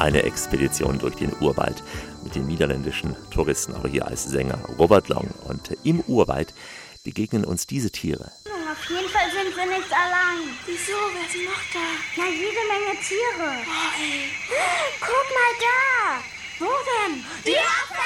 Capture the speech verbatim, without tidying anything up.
Eine Expedition durch den Urwald mit dem niederländischen Touristen, aber hier als Sänger Robert Long. Und im Urwald begegnen uns diese Tiere. Auf jeden Fall sind wir nicht allein. Wieso? Wer ist noch da? Na, jede Menge Tiere. Oh, ey. Guck mal da. Wo denn? Die Affen!